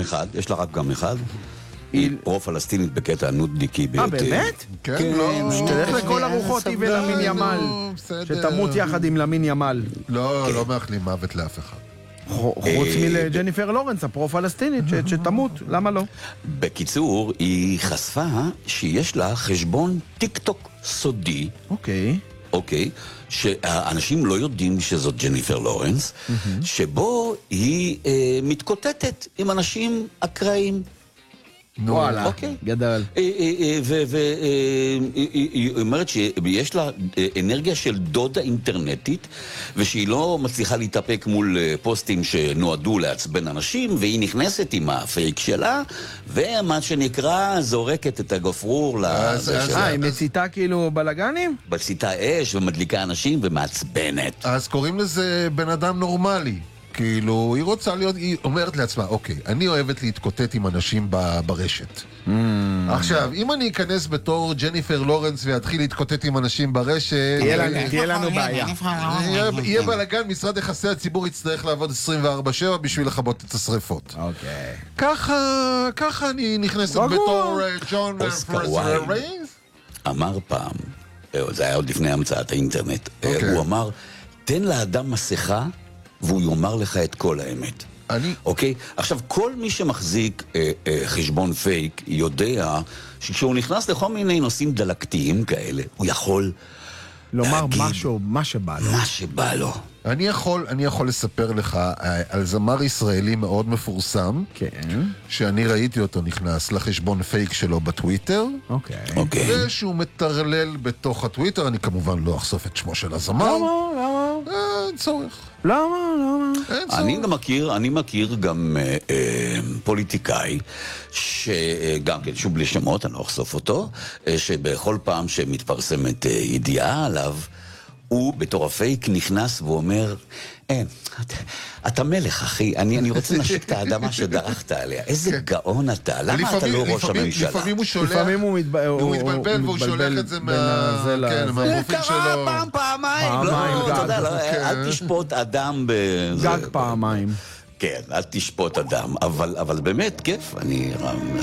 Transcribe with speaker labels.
Speaker 1: אחד, יש לה רק פגם אחד. היא פרו-פלסטינית בקטע נודניקי.
Speaker 2: באמת?
Speaker 3: כן, לא.
Speaker 2: שתלך לכל ארוחות היא ולמין ימל. שתמות יחד עם למין ימל.
Speaker 3: לא מאחלים מוות לאף אחד.
Speaker 2: חוץ מלג'ניפר לורנס, הפרו-פלסטינית, שתמות, למה לא?
Speaker 1: בקיצור, היא חשפה שיש לה חשבון טיק טוק סודי. אוקיי, שהאנשים לא יודעים שזאת ג'ניפר לורנס, שבו היא מתקוטטת עם אנשים אקראיים.
Speaker 2: וואלה, גדל.
Speaker 1: והיא אומרת שיש לה אנרגיה של דודה אינטרנטית, ושהיא לא מצליחה להתאפק מול פוסטים שנועדו לעצבן אנשים, והיא נכנסת עם הפייק שלה, ומה שנקרא זורקת את הגופרור
Speaker 2: היא מציתה כאילו בלגנים?
Speaker 1: מציתה אש ומדליקה אנשים ומעצבנת.
Speaker 3: אז קוראים לזה בן אדם נורמלי. כאילו, היא רוצה להיות, היא אומרת לעצמה, אוקיי, אני אוהבת להתקוטט עם אנשים ברשת. עכשיו, אם אני אכנס בתור ג'ניפר לורנס ואתחיל להתקוטט עם אנשים ברשת,
Speaker 2: תהיה לנו בעיה.
Speaker 3: יהיה בלגן, משרד יחסי הציבור יצטרך לעבוד 24/7 בשביל לכבות את השריפות.
Speaker 2: אוקיי.
Speaker 3: ככה אני נכנסת בתור ג'ון
Speaker 1: ריינס. אמר פעם, זה היה עוד לפני המצאת האינטרנט, הוא אמר, תן לאדם מסכה, והוא יאמר לך את כל האמת. אוקיי? עכשיו, כל מי שמחזיק חשבון פייק יודע שכשהוא נכנס לכל מיני נושאים דלקתיים כאלה, הוא יכול
Speaker 3: לומר
Speaker 2: משהו, מה שבא לו.
Speaker 1: מה שבא לו.
Speaker 3: אני יכול לספר לך על זמר ישראלי מאוד מפורסם, שאני ראיתי אותו נכנס לחשבון פייק שלו בטוויטר, ושהוא מטרלל בתוך הטוויטר, אני כמובן לא אחשוף את שמו של הזמר.
Speaker 2: למה?
Speaker 3: אין צורך.
Speaker 2: למה?
Speaker 1: אני מכיר גם פוליטיקאי, שגם כן, שוב בלי שמות, אני לא אחשוף אותו, שבכל פעם שמתפרסמת ידיעה עליו, הוא בתור הפייק נכנס ואומר, אתה מלך אחי, אני רוצה לנשק את האדמה שדרכת עליה, איזה גאון אתה, למה אתה לא ראש הממשלה?
Speaker 3: לפעמים הוא שולח, הוא מתבלבל והוא שולח את זה מהפרופיל שלו.
Speaker 1: פעמיים, אתה יודע, אל תשפוט אדם
Speaker 2: גג פעמיים.
Speaker 1: כן, אל תשפוט אדם, אבל באמת כיף,